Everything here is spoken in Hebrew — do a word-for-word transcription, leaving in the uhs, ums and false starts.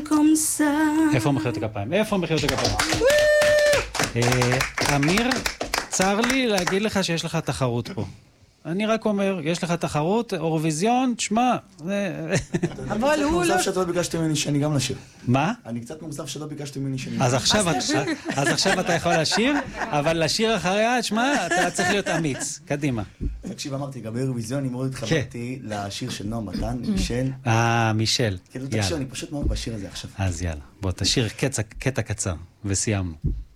comme ça. איפה מחיאות הכפיים? איפה מחיאות הכפיים? אמיר, צר לי להגיד לך שיש לך תחרות פה. אני רק אומר, יש לך תחרות, אורוויזיון, תשמע. אבל הוא לא... שאתה לא ביקשתי ממני שאני גם לשיר. מה? אני קצת מאוכזב שלא ביקשתי ממני שאני... אז עכשיו אתה יכול לשיר, אבל לשיר אחריה, תשמע, אתה צריך להיות אמיץ. קדימה. תקשיב, אמרתי, גם באירוויזיון, אני מאוד התחברתי לשיר של נועם מתן, מישל. אה, מישל. כאילו, תקשיב, אני פשוט מאוד בשיר הזה עכשיו. אז יאללה, בוא, תשיר קטע קצר, וסיימנו.